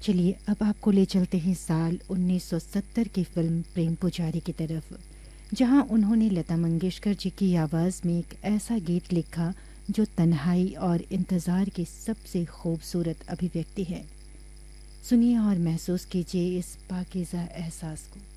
चलिए अब आपको ले चलते हैं साल 1970 की फिल्म प्रेम पुजारी की तरफ, जहां उन्होंने लता मंगेशकर जी की आवाज़ में एक ऐसा गीत लिखा जो तन्हाई और इंतज़ार की सबसे खूबसूरत अभिव्यक्ति है। सुनिए और महसूस कीजिए इस पाकीज़ा एहसास को।